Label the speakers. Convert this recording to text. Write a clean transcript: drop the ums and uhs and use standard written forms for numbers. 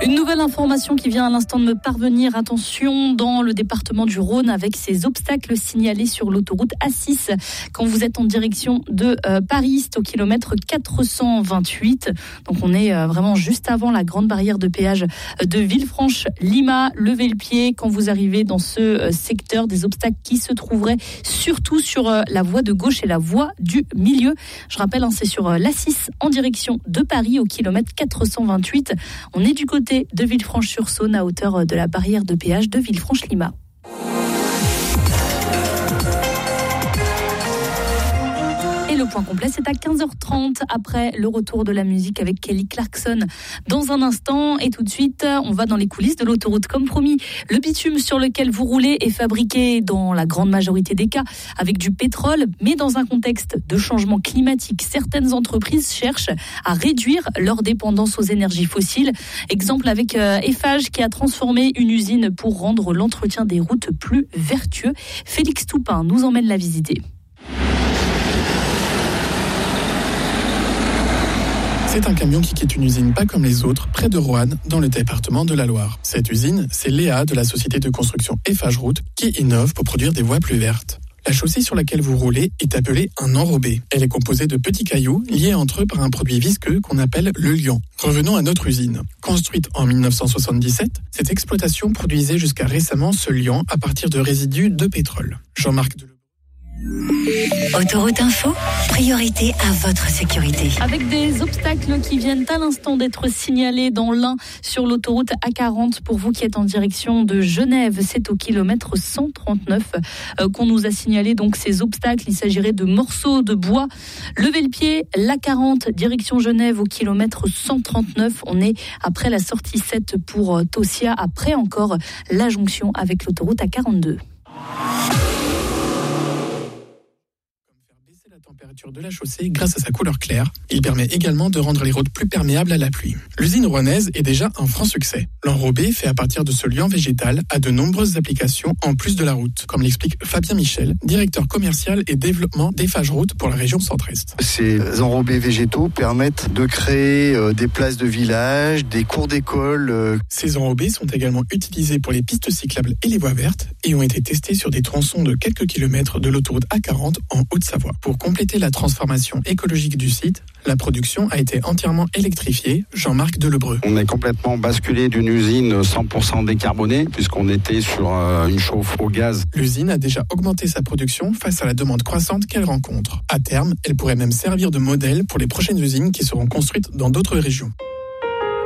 Speaker 1: Une nouvelle information qui vient à l'instant de me parvenir. Attention, dans le département du Rhône, avec ces obstacles signalés sur l'autoroute A6. Quand vous êtes en direction de Paris, c'est au kilomètre 428. Donc on est vraiment juste avant la grande barrière de péage de Villefranche-Lima. Levez le pied quand vous arrivez dans ce secteur. Des obstacles qui se trouveraient surtout sur la voie de gauche et la voie du milieu. Je rappelle, c'est sur l'A6 en direction de Paris au kilomètre 428. On est du côté de Villefranche-sur-Saône à hauteur de la barrière de péage de Villefranche-Lima. Et le point complet, c'est à 15h30 après le retour de la musique avec Kelly Clarkson. Dans un instant, et tout de suite, on va dans les coulisses de l'autoroute. Comme promis, le bitume sur lequel vous roulez est fabriqué dans la grande majorité des cas avec du pétrole, mais dans un contexte de changement climatique, certaines entreprises cherchent à réduire leur dépendance aux énergies fossiles. Exemple avec Eiffage qui a transformé une usine pour rendre l'entretien des routes plus vertueux. Félix Toupin nous emmène la visiter.
Speaker 2: C'est un camion qui quitte une usine pas comme les autres, près de Roanne, dans le département de la Loire. Cette usine, c'est Léa de la société de construction Eiffage Route qui innove pour produire des voies plus vertes. La chaussée sur laquelle vous roulez est appelée un enrobé. Elle est composée de petits cailloux liés entre eux par un produit visqueux qu'on appelle le liant. Revenons à notre usine. Construite en 1977, cette exploitation produisait jusqu'à récemment ce liant à partir de résidus de pétrole. Jean-Marc Delebos.
Speaker 3: Autoroute Info, priorité à votre sécurité.
Speaker 1: Avec des obstacles qui viennent à l'instant d'être signalés dans l'Ain sur l'autoroute A40 pour vous qui êtes en direction de Genève, c'est au kilomètre 139 qu'on nous a signalé donc ces obstacles. Il s'agirait de morceaux de bois. Levez le pied, l'A40 direction Genève au kilomètre 139. On est après la sortie 7 pour Tossia, après encore la jonction avec l'autoroute A42.
Speaker 2: La température de la chaussée grâce à sa couleur claire. Il permet également de rendre les routes plus perméables à la pluie. L'usine rouennaise est déjà un franc succès. L'enrobé fait à partir de ce liant végétal a de nombreuses applications en plus de la route, comme l'explique Fabien Michel, directeur commercial et développement d'Eiffage Route pour la région centre-est.
Speaker 4: Ces enrobés végétaux permettent de créer des places de village, des cours d'école.
Speaker 2: Ces enrobés sont également utilisés pour les pistes cyclables et les voies vertes et ont été testés sur des tronçons de quelques kilomètres de l'autoroute A40 en Haute-Savoie. Pour compléter la transformation écologique du site, la production a été entièrement électrifiée. Jean-Marc Delebos.
Speaker 4: On est complètement basculé d'une usine 100% décarbonée puisqu'on était sur une chauffe au gaz.
Speaker 2: L'usine a déjà augmenté sa production face à la demande croissante qu'elle rencontre. À terme, elle pourrait même servir de modèle pour les prochaines usines qui seront construites dans d'autres régions.